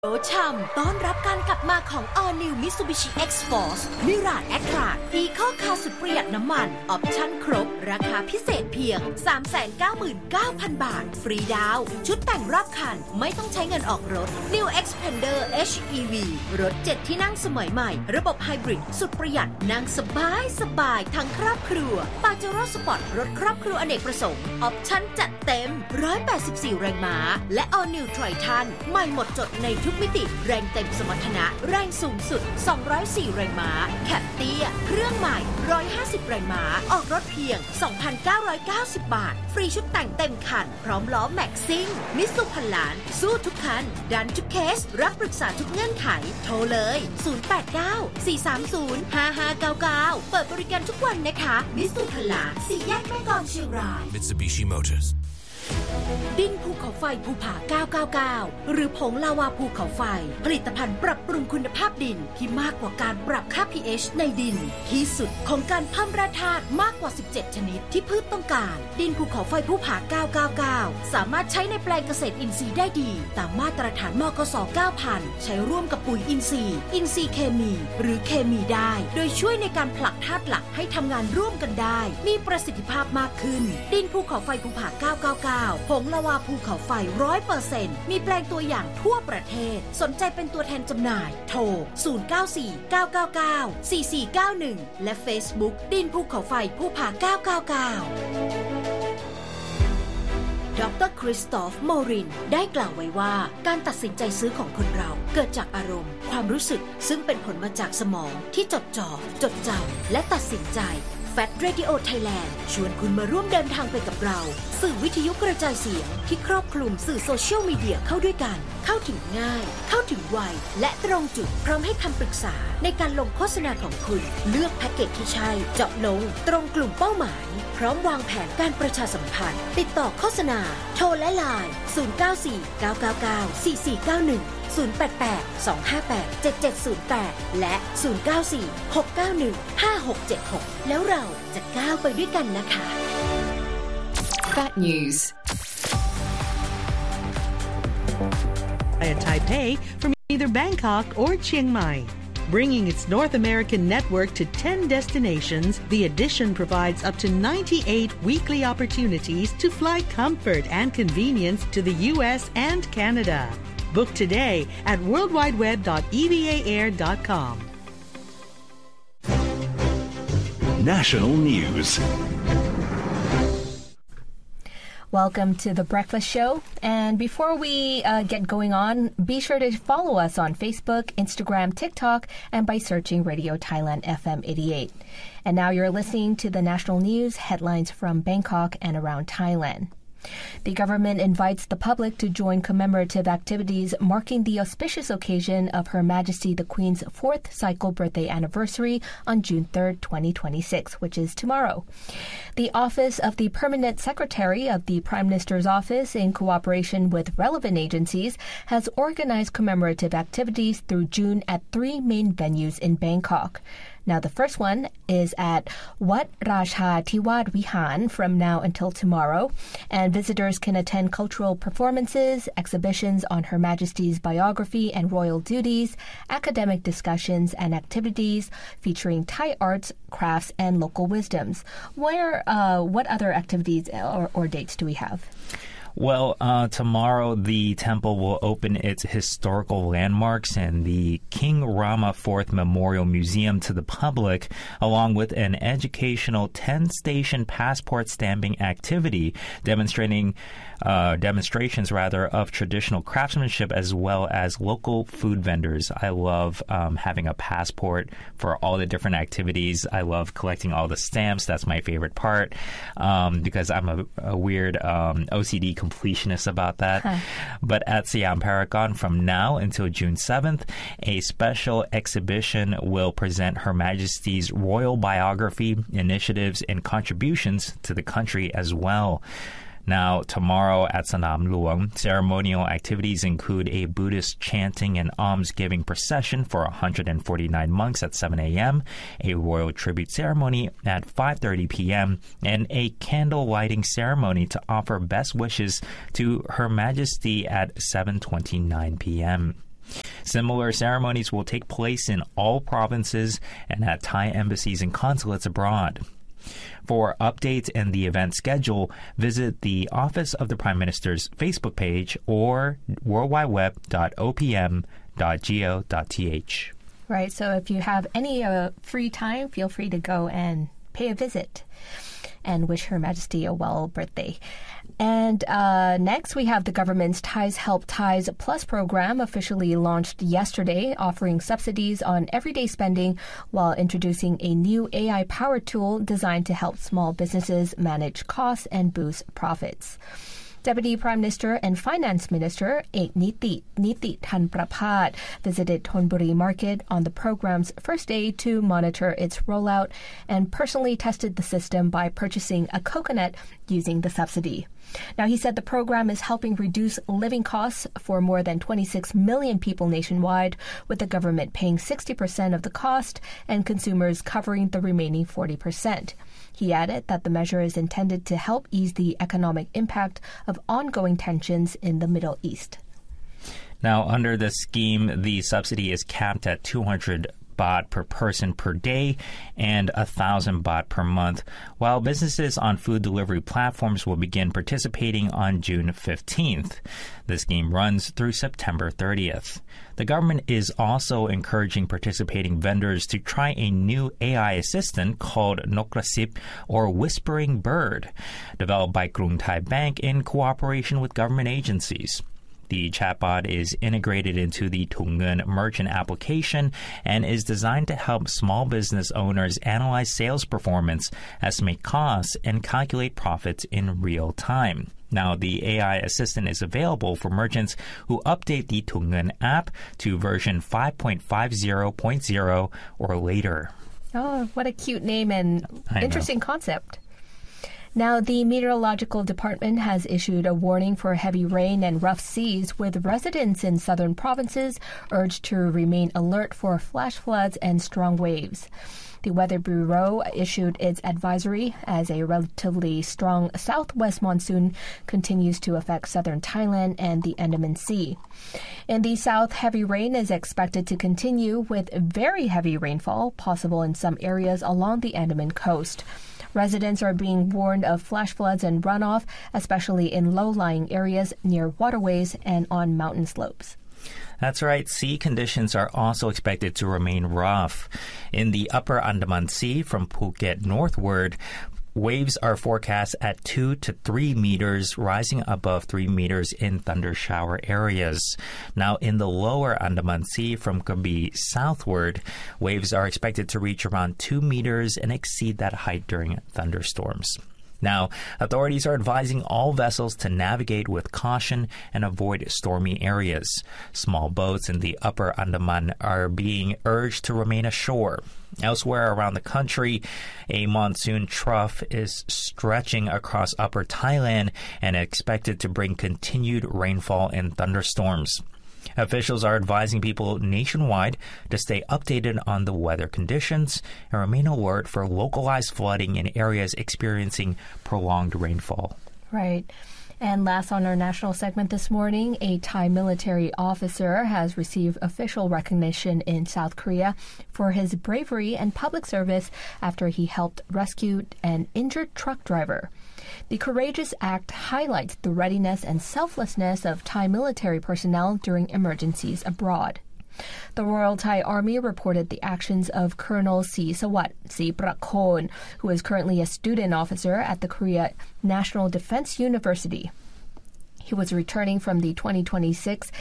โอชัมต้อนรับการกลับมาของ All New Mitsubishi X-Force Mirage Attract Eco Car สุดประหยัดน้ำมันออปชั่นครบราคาพิเศษเพียง 399,000 บาทฟรีดาวชุดแต่งรอบคันไม่ต้องใช้เงินออกรถ New Xpander HEV รถ7ที่นั่งสมัยใหม่ระบบไฮบริดสุดประหยัดนั่งสบายทั้งครอบครัว Pajero Sport รถครอบครัวอเนกประสงค์ออปชั่นจัดเต็ม184แรงม้าและ All New Triton ใหม่หมดจดในทุกมิติแรงเต็มสมรรถนะแรงสูงสุด204แรงม้าแคปเตี้ยเครื่องใหม่150แรงม้าออกรถเพียง 2,990 บาทฟรีชุดแต่งเต็มคันพร้อมล้อแม็กซิ่งมิตซูพันล้านสู้ทุกคันดันทุกเคสรับปรึกษาทุกเงื่อนไขโทรเลย089-430-5599เปิดบริการทุกวันนะคะมิตซูพันล้าน4แยกแม่กลองเชียงราย Mitsubishi Motors ดินภูเขาไฟภูผา999หรือผงลาวาภูเขาไฟผลิตภัณฑ์ปรับปรุงคุณภาพดินที่มากกว่าการปรับค่า pH ในดินที่สุดของการเพิ่มแร่ธาตุมากกว่า17ชนิดที่พืชต้องการดินภูเขาไฟภูผา999สามารถใช้ในแปลงเกษตรอินทรีย์ได้ดีตามมาตรฐานมกส. 9000ใช้ร่วมกับปุ๋ยอินทรีย์เคมีหรือเคมีได้โดยช่วยในการผลักธาตุหลักให้ทำงานร่วมกันได้มีประสิทธิภาพมากขึ้นดินภูเขาไฟภูผา999ผงลาวาภูเขาไฟ 100% มีแปลงตัวอย่างทั่วประเทศสนใจเป็นตัวแทนจำหน่ายโทร0949994491และ Facebook ดินภูเขาไฟภูผา999ดร.คริสตอฟ โมรินได้กล่าวไว้ว่าการตัดสินใจซื้อของคนเราเกิดจากอารมณ์ความรู้สึกซึ่งเป็นผลมาจากสมองที่จดจ่อจดจำและตัดสินใจFat Radio Thailand ชวนคุณมาร่วมเดินทางไปกับเราสื่อวิทยุกระจายเสียงที่ครอบคลุมสื่อโซเชียลมีเดียเข้าด้วยกันเข้าถึงง่ายเข้าถึงไวและตรงจุดพร้อมให้คำปรึกษาในการลงโฆษณาของคุณเลือกแพ็กเกจที่ใช่เจาะลงตรงกลุ่มเป้าหมายพร้อมวางแผนการประชาสัมพันธ์ติดต่อโฆษณาโทรและไลน์0949994491 088-258-7708 และ 094-691-5676 แล้วเราจะก้าวไปด้วยกันนะคะ Fat News Via Taipei from either Bangkok or Chiang Mai. Bringing its North American network to 10 destinations, the Edition provides up to 98 weekly opportunities to fly comfort and convenience to the U.S. and Canada. Book today at worldwideweb.evaair.com. National News. Welcome to The Breakfast Show. And before we get going on, be sure to follow us on Facebook, Instagram, TikTok, and by searching Radio Thailand FM 88. And now you're listening to the national news headlines from Bangkok and around Thailand. The government invites the public to join commemorative activities marking the auspicious occasion of Her Majesty the Queen's 4th cycle birthday anniversary on June 3rd, 2026, which is tomorrow. The Office of the Permanent Secretary of the Prime Minister's Office, in cooperation with relevant agencies, has organized commemorative activities through June at 3 main venues in Bangkok. Now, the first one is at Wat Raja Thiwat Vihan from now until tomorrow, and visitors can attend cultural performances, exhibitions on Her Majesty's biography and royal duties, academic discussions and activities featuring Thai arts, crafts, and local wisdoms. What other activities or dates do we have? Well, tomorrow the temple will open its historical landmarks and the King Rama IV Memorial Museum to the public, along with an educational 10-station passport stamping activity demonstrations of traditional craftsmanship as well as local food vendors. I love having a passport for all the different activities. I love collecting all the stamps. That's my favorite part because I'm a weird OCD completionist about that. But at Siam Paragon from now until June 7th, a special exhibition will present Her Majesty's royal biography, initiatives, and contributions to the country as well. Now, tomorrow at Sanam Luang, ceremonial activities include a Buddhist chanting and almsgiving procession for 149 monks at 7 a.m., a royal tribute ceremony at 5:30 p.m., and a candle lighting ceremony to offer best wishes to Her Majesty at 7:29 p.m. Similar ceremonies will take place in all provinces and at Thai embassies and consulates abroad. For updates and the event schedule, visit the Office of the Prime Minister's Facebook page or worldwideweb.opm.go.th. Right, so if you have any free time, feel free to go and pay a visit and wish Her Majesty a well birthday. And next, we have the government's Thais Help Thais Plus program officially launched yesterday, offering subsidies on everyday spending while introducing a new AI-powered tool designed to help small businesses manage costs and boost profits. Deputy Prime Minister and Finance Minister Ek Niti Thanpraphat visited Thonburi Market on the program's first day to monitor its rollout and personally tested the system by purchasing a coconut using the subsidy. Now, he said the program is helping reduce living costs for more than 26 million people nationwide, with the government paying 60% of the cost and consumers covering the remaining 40%. He added that the measure is intended to help ease the economic impact of ongoing tensions in the Middle East. Now, under the scheme, the subsidy is capped at 200 baht per person per day and 1,000 baht per month, while businesses on food delivery platforms will begin participating on June 15th. The scheme runs through September 30th. The government is also encouraging participating vendors to try a new AI assistant called Nokrasip, or Whispering Bird, developed by Krung Thai Bank in cooperation with government agencies. The chatbot is integrated into the Thung Ngeun merchant application and is designed to help small business owners analyze sales performance, estimate costs, and calculate profits in real time. Now, the AI assistant is available for merchants who update the Thung Ngeun app to version 5.50.0 or later. Oh, what a cute name and interesting concept. Now, the Meteorological Department has issued a warning for heavy rain and rough seas, with residents in southern provinces urged to remain alert for flash floods and strong waves. The Weather Bureau issued its advisory as a relatively strong southwest monsoon continues to affect southern Thailand and the Andaman Sea. In the south, heavy rain is expected to continue, with very heavy rainfall possible in some areas along the Andaman coast. Residents are being warned of flash floods and runoff, especially in low-lying areas near waterways and on mountain slopes. That's right. Sea conditions are also expected to remain rough. In the upper Andaman Sea from Phuket northward, waves are forecast at 2 to 3 meters, rising above 3 meters in thunder shower areas. Now, in the lower Andaman Sea from Krabi southward, waves are expected to reach around 2 meters and exceed that height during thunderstorms. Now, authorities are advising all vessels to navigate with caution and avoid stormy areas. Small boats in the upper Andaman are being urged to remain ashore. Elsewhere around the country, a monsoon trough is stretching across upper Thailand and expected to bring continued rainfall and thunderstorms. Officials are advising people nationwide to stay updated on the weather conditions and remain alert for localized flooding in areas experiencing prolonged rainfall. Right. And last on our national segment this morning, a Thai military officer has received official recognition in South Korea for his bravery and public service after he helped rescue an injured truck driver. The Courageous Act highlights the readiness and selflessness of Thai military personnel during emergencies abroad. The Royal Thai Army reported the actions of Colonel Si Sawat Si Prakon, who is currently a student officer at the Korea National Defense University. He was returning from the 2026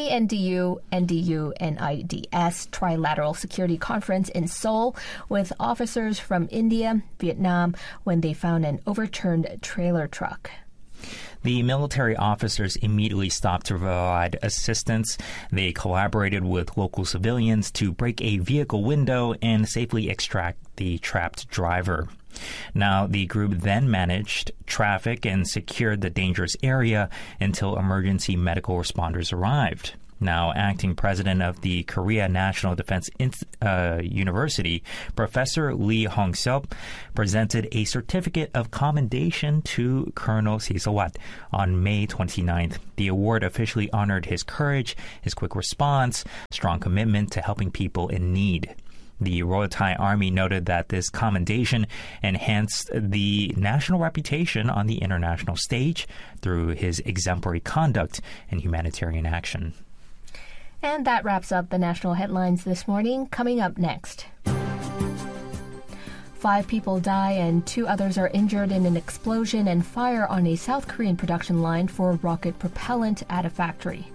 KNDU-NDU-NIDS Trilateral Security Conference in Seoul with officers from India, Vietnam, when they found an overturned trailer truck. The military officers immediately stopped to provide assistance. They collaborated with local civilians to break a vehicle window and safely extract the trapped driver. Now, the group then managed traffic and secured the dangerous area until emergency medical responders arrived. Now, acting president of the Korea National Defense University, Professor Lee Hong-seop, presented a certificate of commendation to Colonel Seo-wat on May 29th. The award officially honored his courage, his quick response, strong commitment to helping people in need. The Royal Thai Army noted that this commendation enhanced the national reputation on the international stage through his exemplary conduct and humanitarian action. And that wraps up the national headlines this morning. Coming up next. 5 people die and 2 others are injured in an explosion and fire on a South Korean production line for rocket propellant at a factory.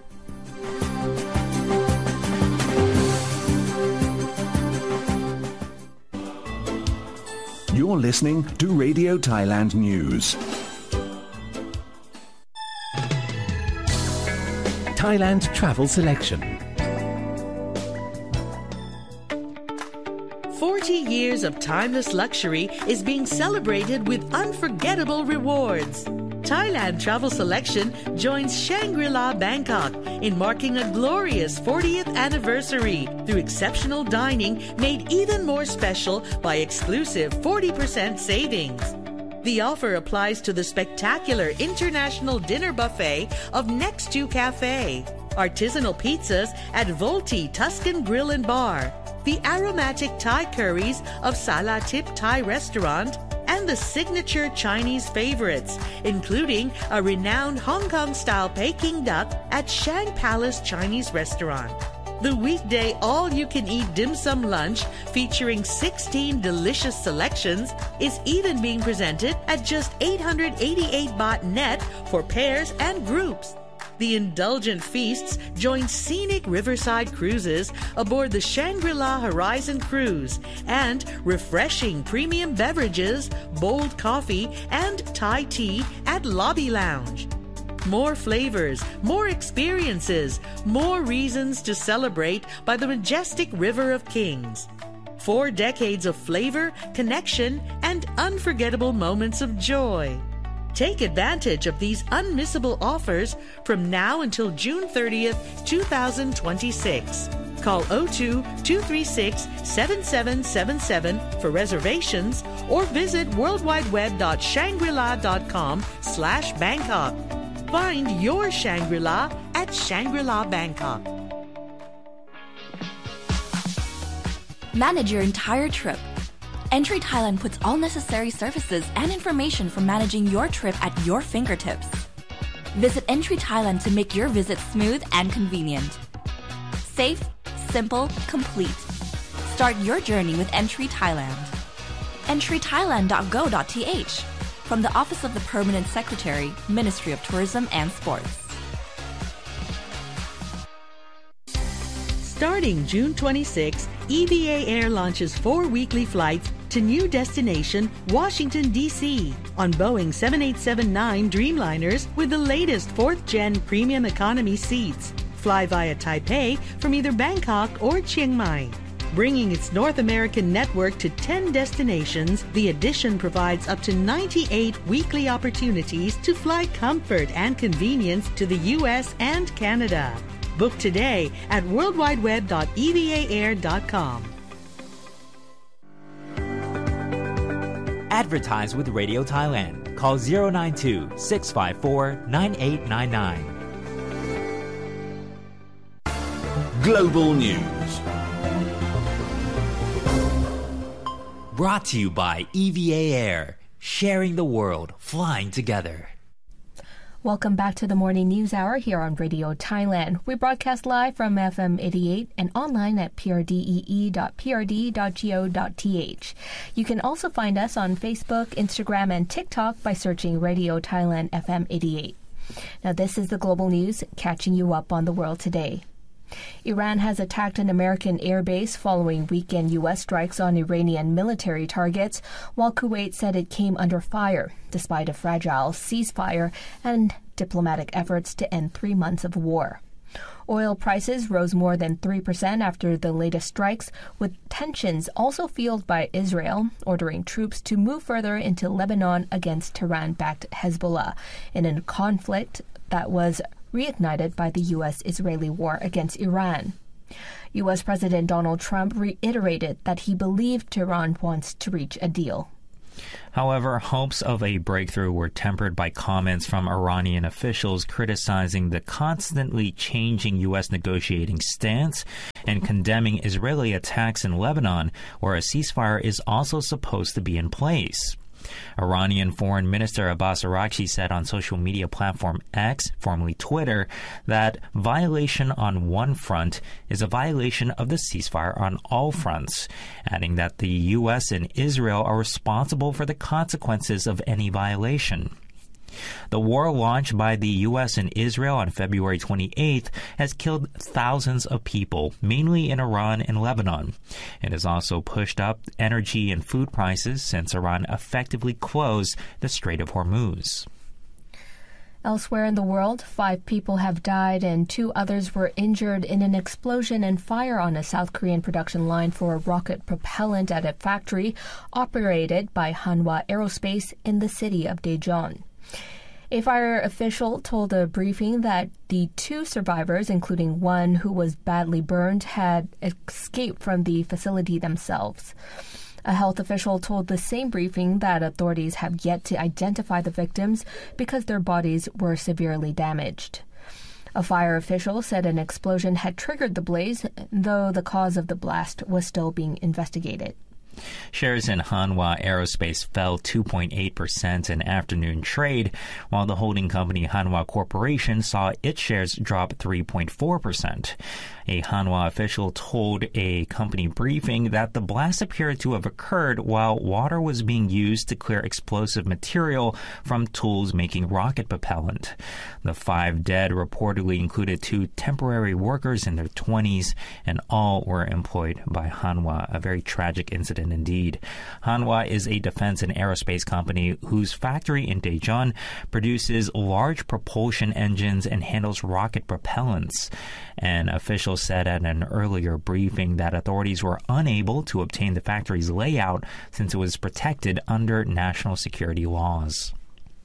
You're listening to Radio Thailand News. Thailand Travel Selection. 40 years of timeless luxury is being celebrated with unforgettable rewards. Thailand Travel Selection joins Shangri-La Bangkok in marking a glorious 40th anniversary through exceptional dining made even more special by exclusive 40% savings. The offer applies to the spectacular international dinner buffet of Next to Cafe, artisanal pizzas at Volti Tuscan Grill and Bar, the aromatic Thai curries of Sala Tip Thai Restaurant, and the signature Chinese favorites, including a renowned Hong Kong-style Peking duck at Shang Palace Chinese Restaurant. The weekday all-you-can-eat dim sum lunch featuring 16 delicious selections is even being presented at just 888 baht net for pairs and groups. The indulgent feasts join scenic riverside cruises aboard the Shangri-La Horizon Cruise and refreshing premium beverages, bold coffee, and Thai tea at Lobby Lounge. More flavors, more experiences, more reasons to celebrate by the majestic River of Kings. 4 decades of flavor, connection, and unforgettable moments of joy. Take advantage of these unmissable offers from now until June 30th, 2026. Call 02-236-7777 for reservations or visit worldwideweb.shangrila.com/Bangkok. Find your Shangri-La at Shangri-La Bangkok. Manage your entire trip. Entry Thailand puts all necessary services and information for managing your trip at your fingertips. Visit Entry Thailand to make your visit smooth and convenient. Safe, simple, complete. Start your journey with Entry Thailand. entrythailand.go.th from the Office of the Permanent Secretary, Ministry of Tourism and Sports. Starting June 26, EVA Air launches 4 weekly flights to new destination, Washington, D.C. on Boeing 787-9 Dreamliners with the latest 4th-gen premium economy seats. Fly via Taipei from either Bangkok or Chiang Mai. Bringing its North American network to 10 destinations, the addition provides up to 98 weekly opportunities to fly comfort and convenience to the U.S. and Canada. Book today at worldwideweb.evaair.com. Advertise with Radio Thailand. Call 092-654-9899. Global News. Brought to you by EVA Air. Sharing the world, flying together. Welcome back to the Morning News Hour here on Radio Thailand. We broadcast live from FM 88 and online at prdee.prd.go.th. You can also find us on Facebook, Instagram, and TikTok by searching Radio Thailand FM 88. Now this is the global news, catching you up on the world today. Iran has attacked an American airbase following weekend U.S. strikes on Iranian military targets, while Kuwait said it came under fire, despite a fragile ceasefire and diplomatic efforts to end 3 months of war. Oil prices rose more than 3% after the latest strikes, with tensions also fueled by Israel ordering troops to move further into Lebanon against Tehran-backed Hezbollah in a conflict that was reignited by the U.S.-Israeli war against Iran. U.S. President Donald Trump reiterated that he believed Tehran wants to reach a deal. However, hopes of a breakthrough were tempered by comments from Iranian officials criticizing the constantly changing U.S. negotiating stance and condemning Israeli attacks in Lebanon, where a ceasefire is also supposed to be in place. Iranian Foreign Minister Abbas Araghchi said on social media platform X, formerly Twitter, that violation on one front is a violation of the ceasefire on all fronts, adding that the U.S. and Israel are responsible for the consequences of any violation. The war launched by the U.S. and Israel on February 28th has killed thousands of people, mainly in Iran and Lebanon. It has also pushed up energy and food prices since Iran effectively closed the Strait of Hormuz. Elsewhere in the world, 5 people have died and 2 others were injured in an explosion and fire on a South Korean production line for a rocket propellant at a factory operated by Hanwha Aerospace in the city of Daejeon. A fire official told a briefing that the 2 survivors, including one who was badly burned, had escaped from the facility themselves. A health official told the same briefing that authorities have yet to identify the victims because their bodies were severely damaged. A fire official said an explosion had triggered the blaze, though the cause of the blast was still being investigated. Shares in Hanwha Aerospace fell 2.8% in afternoon trade, while the holding company Hanwha Corporation saw its shares drop 3.4%. A Hanwha official told a company briefing that the blast appeared to have occurred while water was being used to clear explosive material from tools making rocket propellant. The 5 dead reportedly included 2 temporary workers in their 20s, and all were employed by Hanwha. A very tragic incident indeed. Hanwha is a defense and aerospace company whose factory in Daejeon produces large propulsion engines and handles rocket propellants. An official said at an earlier briefing that authorities were unable to obtain the factory's layout since it was protected under national security laws.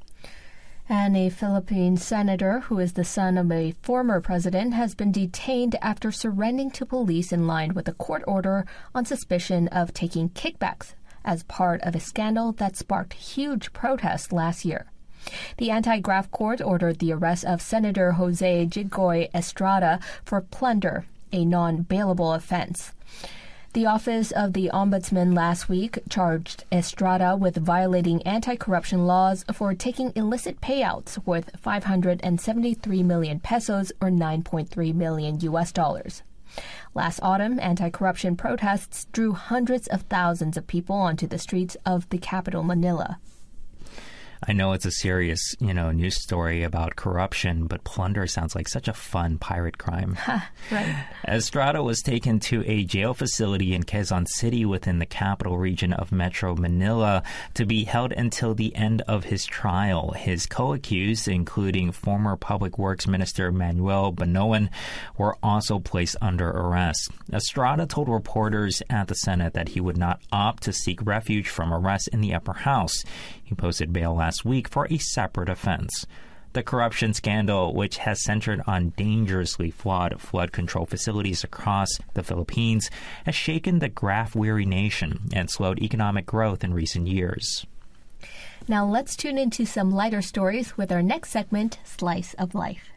And a Philippine senator who is the son of a former president has been detained after surrendering to police in line with a court order on suspicion of taking kickbacks as part of a scandal that sparked huge protests last year. The anti-graft court ordered the arrest of Senator Jose Jinggoy Estrada for plunder, a non-bailable offense. The Office of the Ombudsman last week charged Estrada with violating anti-corruption laws for taking illicit payouts worth 573 million pesos or $9.3 million US. Last autumn, anti-corruption protests drew hundreds of thousands of people onto the streets of the capital, Manila. I know it's a serious, news story about corruption, but plunder sounds like such a fun pirate crime. Right. Estrada was taken to a jail facility in Quezon City within the capital region of Metro Manila to be held until the end of his trial. His co-accused, including former Public Works Minister Manuel Banoan, were also placed under arrest. Estrada told reporters at the Senate that he would not opt to seek refuge from arrest in the upper house. He posted bail last week for a separate offense. The corruption scandal, which has centered on dangerously flawed flood control facilities across the Philippines, has shaken the graft-weary nation and slowed economic growth in recent years. Now let's tune into some lighter stories with our next segment, Slice of Life.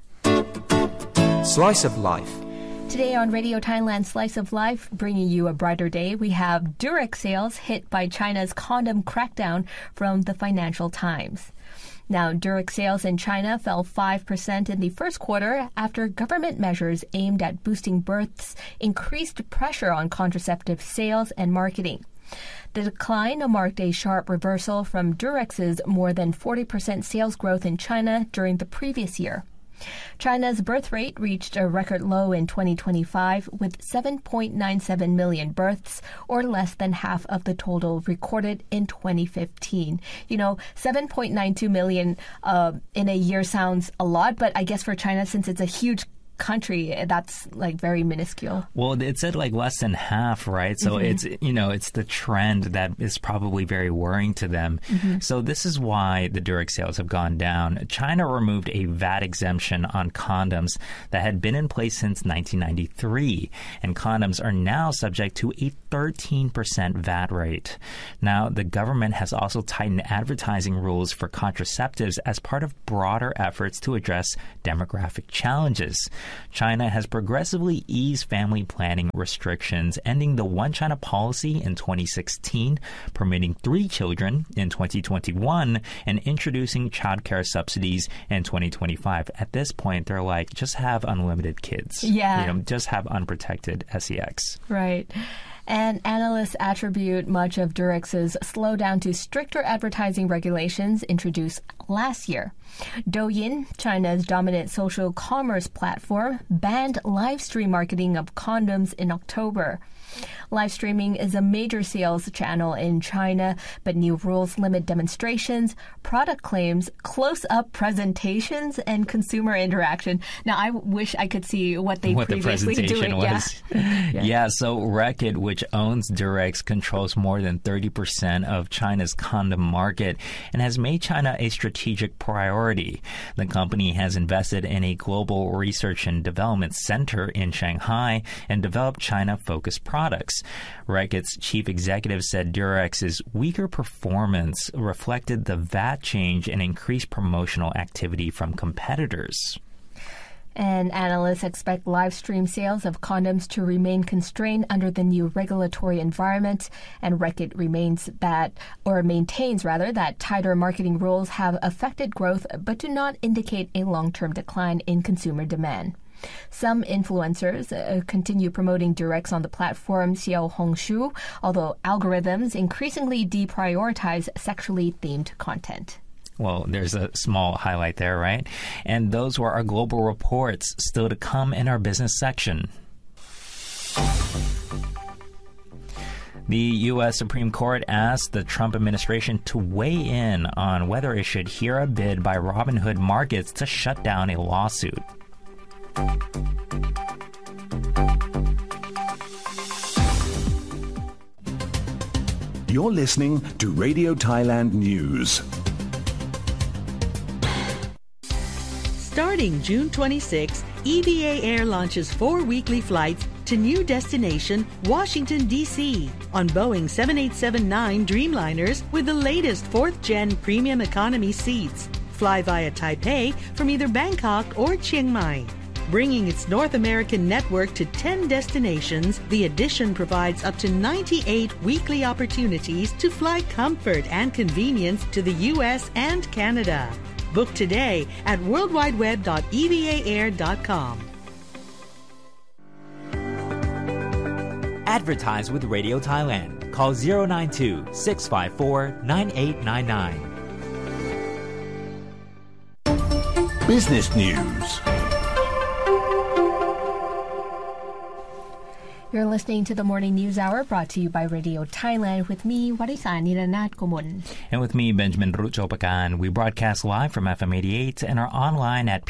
Slice of Life. Today on Radio Thailand Slice of Life, bringing you a brighter day, we have Durex sales hit by China's condom crackdown from the Financial Times. Now, Durex sales in China fell 5% in the first quarter after government measures aimed at boosting births increased pressure on contraceptive sales and marketing. The decline marked a sharp reversal from Durex's more than 40% sales growth in China during the previous year. China's birth rate reached a record low in 2025 with 7.97 million births, or less than half of the total recorded in 2015. 7.92 million in a year sounds a lot, but I guess for China, since it's a huge country, that's like very minuscule. Well, it said like less than half, right? So it's, it's the trend that is probably very worrying to them. So this is why the Durex sales have gone down. China removed a VAT exemption on condoms that had been in place since 1993, and condoms are now subject to a 13% VAT rate. Now, the government has also tightened advertising rules for contraceptives as part of broader efforts to address demographic challenges. China has progressively eased family planning restrictions, ending the One China policy in 2016, permitting 3 children in 2021, and introducing childcare subsidies in 2025. At this point, they're like, just have unlimited kids. Yeah. Just have unprotected sex. Right. And analysts attribute much of Durex's slowdown to stricter advertising regulations introduced last year. Douyin, China's dominant social commerce platform, banned live stream marketing of condoms in October. Live streaming is a major sales channel in China, but new rules limit demonstrations, product claims, close-up presentations, and consumer interaction. Now, I wish I could see what they previously the presentation doing. was. Yeah, so Reckitt, which owns Durex, controls more than 30% of China's condom market and has made China a strategic priority. The company has invested in a global research and development center in Shanghai and developed China-focused products. Reckitt's chief executive said Durex's weaker performance reflected the VAT change and increased promotional activity from competitors. And analysts expect live stream sales of condoms to remain constrained under the new regulatory environment. And Reckitt maintains that tighter marketing rules have affected growth but do not indicate a long-term decline in consumer demand. Some influencers continue promoting Durex on the platform Xiaohongshu, although algorithms increasingly deprioritize sexually themed content. Well, there's a small highlight there, right? And those were our global reports, still to come in our business section. The U.S. Supreme Court asked the Trump administration to weigh in on whether it should hear a bid by Robinhood Markets to shut down a lawsuit. You're listening to Radio Thailand News. Starting June 26, EVA Air launches 4 weekly flights to new destination, Washington, D.C. on Boeing 7879 Dreamliners with the latest 4th-gen premium economy seats. Fly via Taipei from either Bangkok or Chiang Mai. Bringing its North American network to 10 destinations, the addition provides up to 98 weekly opportunities to fly comfort and convenience to the U.S. and Canada. Book today at worldwideweb.evaair.com. Advertise with Radio Thailand. Call 092-654-9899. Business News. You're listening to the Morning News Hour brought to you by Radio Thailand with me, Warisani Niranat Komon. And with me, Benjamin Ruchopakan. We broadcast live from FM 88 and are online at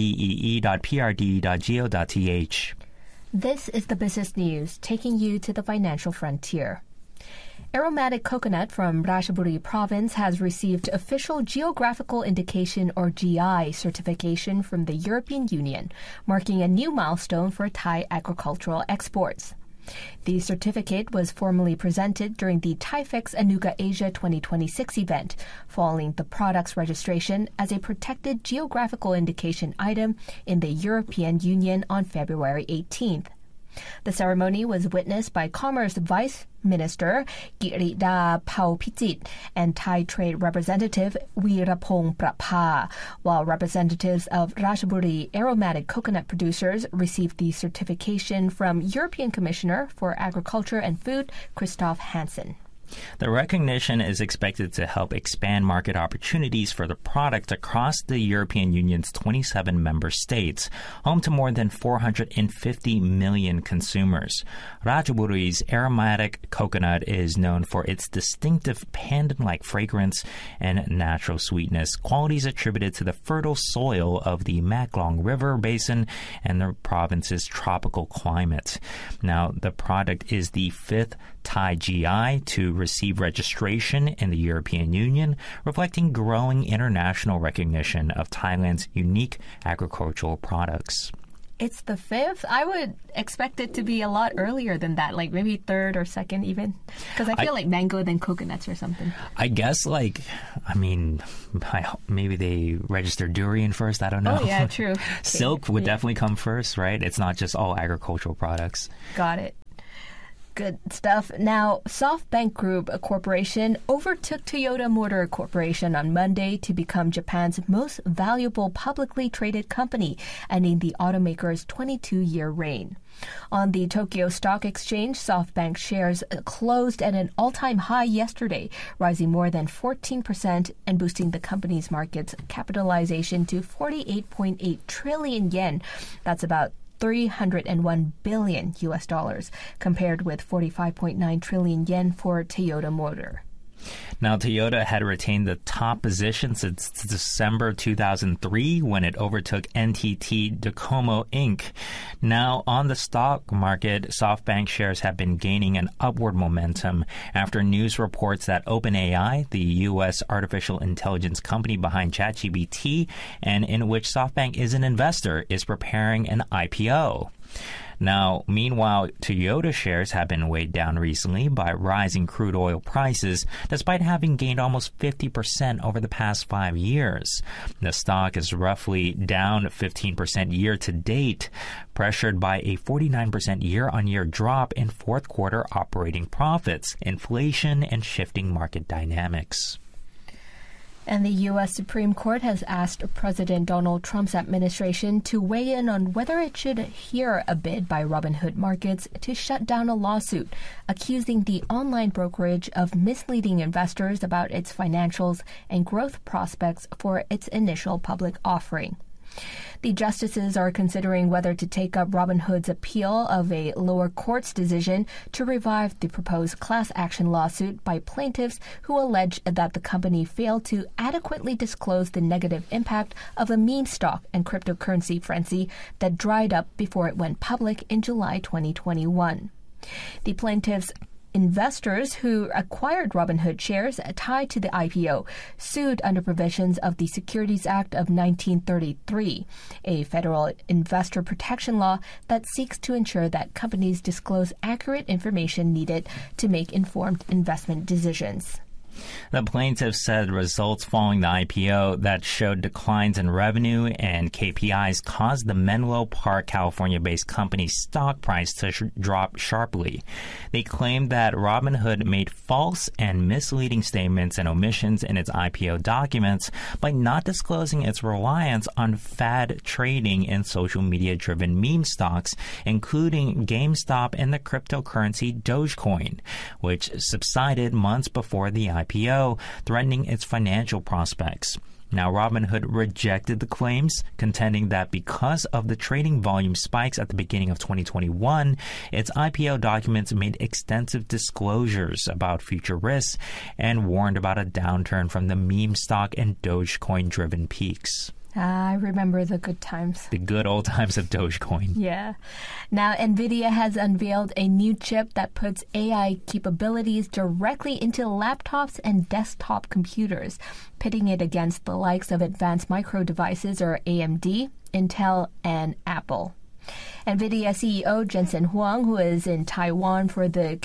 prdee.prd.go.th. This is the business news taking you to the financial frontier. Aromatic coconut from Ratchaburi province has received official geographical indication or GI certification from the European Union, marking a new milestone for Thai agricultural exports. The certificate was formally presented during the ThaiFex Anuga Asia 2026 event, following the product's registration as a protected geographical indication item in the European Union on February 18th. The ceremony was witnessed by Commerce Vice Minister Girida Paupijit and Thai Trade Representative Weerapong Prapha, while representatives of Ratchaburi aromatic coconut producers received the certification from European Commissioner for Agriculture and Food, Christoph Hansen. The recognition is expected to help expand market opportunities for the product across the European Union's 27 member states, home to more than 450 million consumers. Ratchaburi's aromatic coconut is known for its distinctive pandan-like fragrance and natural sweetness, qualities attributed to the fertile soil of the Maklong River Basin and the province's tropical climate. Now, the product is the fifth Thai GI to receive registration in the European Union, reflecting growing international recognition of Thailand's unique agricultural products. It's the fifth. I would expect it to be a lot earlier than that, like maybe third or second even. Because I feel like mango, then coconuts or something. I guess, maybe they register durian first. I don't know. Oh, yeah, true. Silk would definitely come first, right? It's not just all agricultural products. Got it. Good stuff. Now, SoftBank Group Corporation overtook Toyota Motor Corporation on Monday to become Japan's most valuable publicly traded company, ending the automaker's 22-year reign. On the Tokyo Stock Exchange, SoftBank shares closed at an all-time high yesterday, rising more than 14% and boosting the company's market capitalization to 48.8 trillion yen. That's about $301 billion US dollars, compared with 45.9 trillion yen for Toyota Motor. Now, Toyota had retained the top position since December 2003 when it overtook NTT Docomo Inc. Now, on the stock market, SoftBank shares have been gaining an upward momentum after news reports that OpenAI, the U.S. artificial intelligence company behind ChatGPT, and in which SoftBank is an investor, is preparing an IPO. Now, meanwhile, Toyota shares have been weighed down recently by rising crude oil prices, despite having gained almost 50% over the past 5 years. The stock is roughly down 15% year to date, pressured by a 49% year-on-year drop in fourth quarter operating profits, inflation, and shifting market dynamics. And the U.S. Supreme Court has asked President Donald Trump's administration to weigh in on whether it should hear a bid by Robinhood Markets to shut down a lawsuit accusing the online brokerage of misleading investors about its financials and growth prospects for its initial public offering. The justices are considering whether to take up Robinhood's appeal of a lower court's decision to revive the proposed class action lawsuit by plaintiffs who allege that the company failed to adequately disclose the negative impact of a meme stock and cryptocurrency frenzy that dried up before it went public in July 2021. The plaintiffs investors who acquired Robinhood shares tied to the IPO sued under provisions of the Securities Act of 1933, a federal investor protection law that seeks to ensure that companies disclose accurate information needed to make informed investment decisions. The plaintiffs said results following the IPO that showed declines in revenue and KPIs caused the Menlo Park, California-based company's stock price to drop sharply. They claimed that Robinhood made false and misleading statements and omissions in its IPO documents by not disclosing its reliance on fad trading in social media-driven meme stocks, including GameStop and the cryptocurrency Dogecoin, which subsided months before the IPO, threatening its financial prospects. Now, Robinhood rejected the claims, contending that because of the trading volume spikes at the beginning of 2021, its IPO documents made extensive disclosures about future risks and warned about a downturn from the meme stock and Dogecoin-driven peaks. I remember the good times. The good old times of Dogecoin. Yeah. Now, NVIDIA has unveiled a new chip that puts AI capabilities directly into laptops and desktop computers, pitting it against the likes of Advanced Micro Devices, or AMD, Intel, and Apple. NVIDIA CEO Jensen Huang, who is in Taiwan for the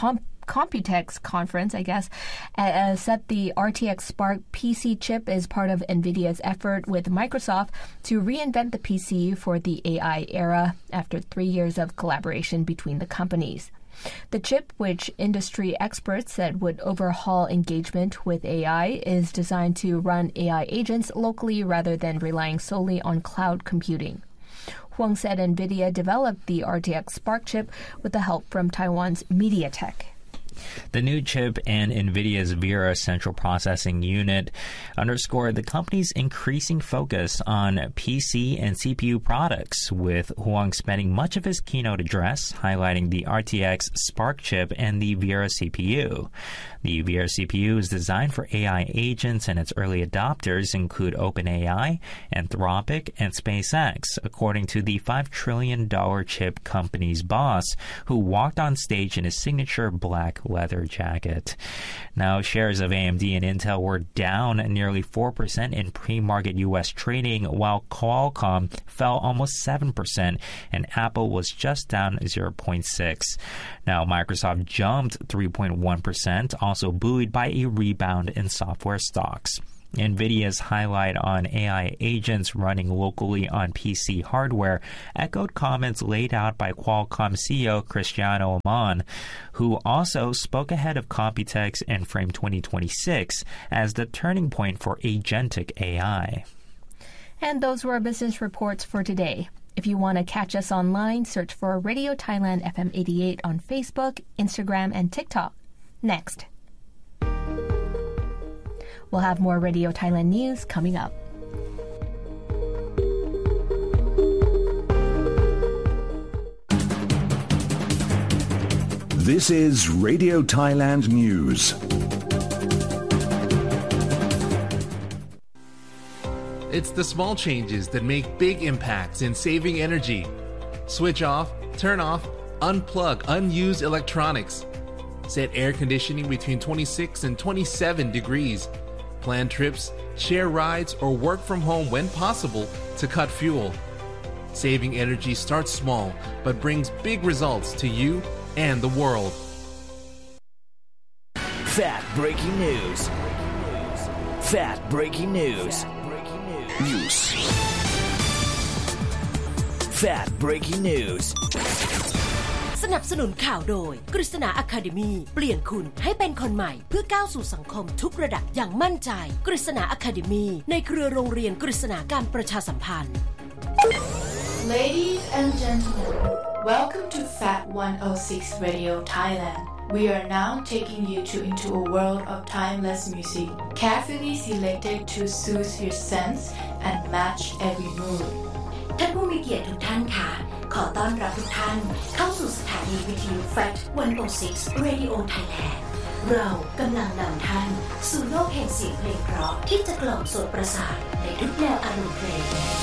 Computex conference, I guess, said the RTX Spark PC chip is part of NVIDIA's effort with Microsoft to reinvent the PC for the AI era after 3 years of collaboration between the companies. The chip, which industry experts said would overhaul engagement with AI, is designed to run AI agents locally rather than relying solely on cloud computing. Huang said NVIDIA developed the RTX Spark chip with the help from Taiwan's MediaTek. The new chip and NVIDIA's Vera central processing unit underscored the company's increasing focus on PC and CPU products, with Huang spending much of his keynote address highlighting the RTX Spark chip and the Vera CPU. The Vera CPU is designed for AI agents, and its early adopters include OpenAI, Anthropic, and SpaceX, according to the $5 trillion chip company's boss, who walked on stage in his signature black leather jacket. Now, shares of AMD and Intel were down nearly 4% in pre-market U.S. trading, while Qualcomm fell almost 7%, and Apple was just down 0.6%. Now, Microsoft jumped 3.1%, also buoyed by a rebound in software stocks. NVIDIA's highlight on AI agents running locally on PC hardware echoed comments laid out by Qualcomm CEO Cristiano Amon, who also spoke ahead of Computex and Frame 2026 as the turning point for agentic AI. And those were our business reports for today. If you want to catch us online, search for Radio Thailand FM 88 on Facebook, Instagram, and TikTok. Next. We'll have more Radio Thailand news coming up. This is Radio Thailand News. It's the small changes that make big impacts in saving energy. Switch off, turn off, unplug unused electronics. Set air conditioning between 26 and 27 degrees. Plan trips, share rides, or work from home when possible to cut fuel. Saving energy starts small, but brings big results to you and the world. Fat breaking news. Fat breaking news. News. Fat breaking news. สนับสนุนข่าวโดยกฤษณา Academy เปลี่ยนคุณให้เป็นคนใหม่เพื่อก้าวสู่สังคมทุกระดับอย่างมั่นใจกฤษณา Academy ในเครือโรงเรียนกฤษณาการประชาสัมพันธ์ Ladies and gentlemen, welcome to Fat 106 Radio Thailand. We are now taking you into a world of timeless music, carefully selected to soothe your sense and match every mood. ท่านผู้มีเกียรติทุกท่านค่ะขอต้อนรับทุกท่านเข้าสู่สถานีวิทยุ Fat 106 Radio Thailand เรากำลังนำท่านสู่โลกแห่งเสียงเพลงเพราะที่จะกล่อมโสตประสาทในทุกแนวอารมณ์เพลง